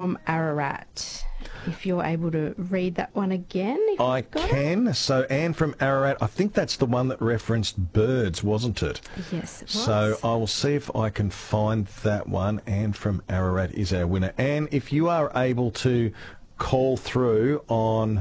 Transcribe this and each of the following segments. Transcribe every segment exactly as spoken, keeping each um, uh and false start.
from Ararat. If you're able to read that one again. If I you've got can. It. So Anne from Ararat, I think that's the one that referenced birds, wasn't it? Yes, it was. So I will see if I can find that one. Anne from Ararat is our winner. Anne, if you are able to call through on...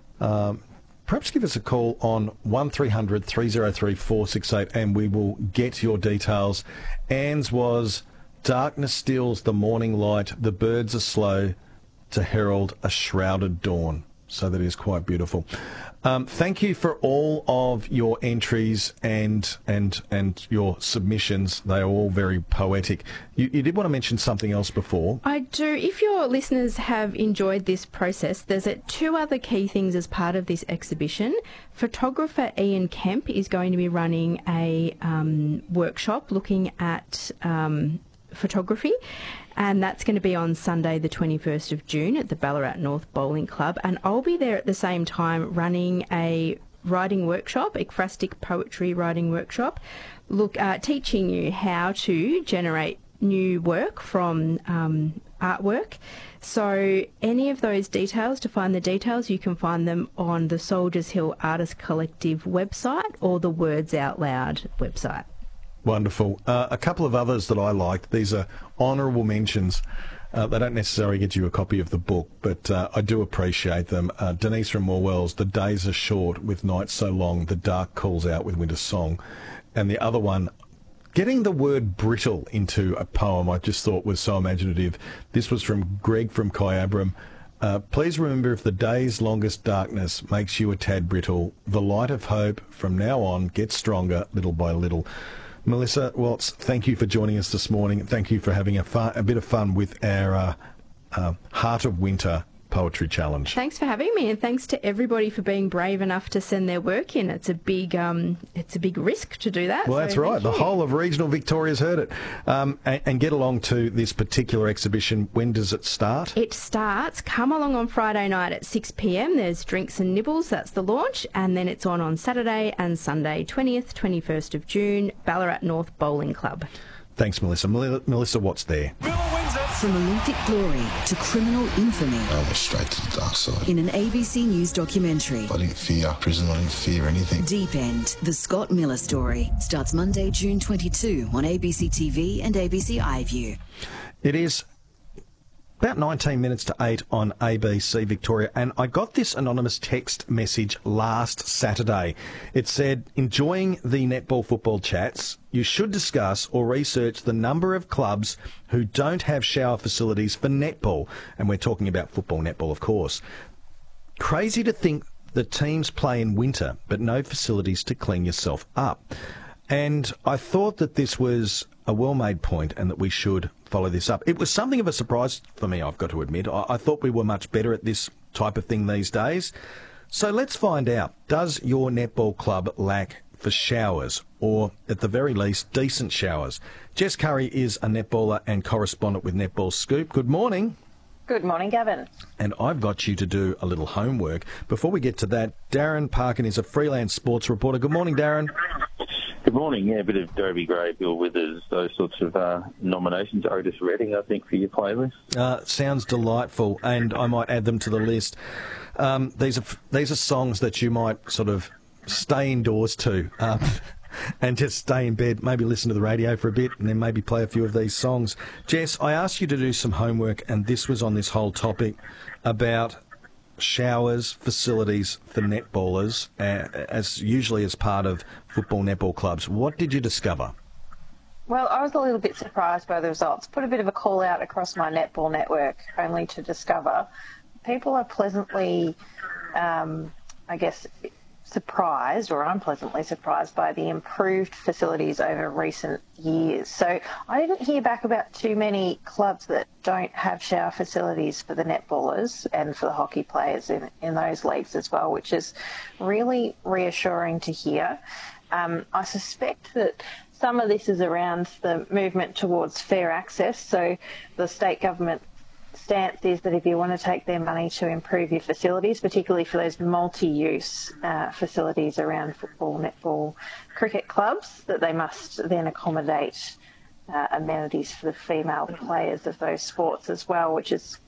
Um, perhaps give us a call on one three hundred three oh three four six eight and we will get your details. Anne's was darkness steals the morning light, the birds are slow to herald a shrouded dawn. So that is quite beautiful. Um, thank you for all of your entries and and and your submissions. They are all very poetic. You, you did want to mention something else before. I do. If your listeners have enjoyed this process, there's a, two other key things as part of this exhibition. Photographer Ian Kemp is going to be running a um, workshop looking at um, photography. And that's going to be on Sunday the twenty-first of June at the Ballarat North Bowling Club. And I'll be there at the same time running a writing workshop, ekphrastic poetry writing workshop, look, uh, teaching you how to generate new work from um, artwork. So any of those details, to find the details, you can find them on the Soldiers Hill Artist Collective website or the Words Out Loud website. Wonderful. Uh, a couple of others that I liked. These are honourable mentions. Uh, they don't necessarily get you a copy of the book, but uh, I do appreciate them. Uh, Denise from Morwells, the days are short with nights so long, the dark calls out with winter's song. And the other one, getting the word brittle into a poem, I just thought was so imaginative. This was from Greg from Kyabram. Uh, please remember, if the day's longest darkness makes you a tad brittle, the light of hope from now on gets stronger little by little. Melissa Waltz, thank you for joining us this morning. Thank you for having a, fun, a bit of fun with our uh, uh, Heart of Winter Poetry Challenge. Thanks for having me, and thanks to everybody for being brave enough to send their work in. It's a big, um, it's a big risk to do that. Well, so that's right. The whole of regional Victoria's heard it. Um, and, and get along to this particular exhibition. When does it start? It starts. Come along on Friday night at six p m. There's drinks and nibbles. That's the launch, and then it's on on Saturday and Sunday, twentieth, twenty-first of June, Ballarat North Bowling Club. Thanks, Melissa. Mel- Melissa, what's there? From Olympic glory to criminal infamy. I went straight to the dark side. In an A B C News documentary. I didn't fear prison, I didn't fear anything. Deep End, the Scott Miller story, starts Monday, June twenty-second on A B C T V and A B C iView. It is about nineteen minutes to eight on A B C Victoria, and I got this anonymous text message last Saturday. It said, enjoying the netball football chats, you should discuss or research the number of clubs who don't have shower facilities for netball. And we're talking about football netball, of course. Crazy to think that teams play in winter, but no facilities to clean yourself up. And I thought that this was a well-made point and that we should follow this up. It was something of a surprise for me, I've got to admit. I, I thought we were much better at this type of thing these days. So let's find out. Does your netball club lack for showers, or at the very least, decent showers? Jess Curry is a netballer and correspondent with Netball Scoop. Good morning. Good morning, Gavin. And I've got you to do a little homework. Before we get to that, Darren Parkin is a freelance sports reporter. Good morning, Darren. Good morning. Yeah, a bit of Derby Gray, Bill Withers, those sorts of uh, nominations. Otis Redding, I think, for your playlist. Uh, sounds delightful, and I might add them to the list. Um, these are these are songs that you might sort of stay indoors to, um, and just stay in bed, maybe listen to the radio for a bit, and then maybe play a few of these songs. Jess, I asked you to do some homework, and this was on this whole topic about showers, facilities for netballers, uh, as usually as part of football netball clubs. What did you discover? Well, I was a little bit surprised by the results. Put a bit of a call out across my netball network, only to discover people are pleasantly, um, I guess, surprised, or unpleasantly surprised, by the improved facilities over recent years. So I didn't hear back about too many clubs that don't have shower facilities for the netballers and for the hockey players in, in those leagues as well, which is really reassuring to hear. Um, I suspect that some of this is around the movement towards fair access. So the state government stance is that if you want to take their money to improve your facilities, particularly for those multi-use uh, facilities around football, netball, cricket clubs, that they must then accommodate uh, amenities for the female players of those sports as well, which is